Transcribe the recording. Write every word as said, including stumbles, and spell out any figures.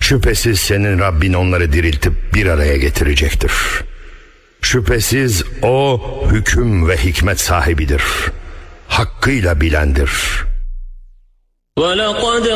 Şüphesiz senin Rabbin onları diriltip bir araya getirecektir. Şüphesiz o hüküm ve hikmet sahibidir. Hakkıyla bilendir. وَلَقَدْ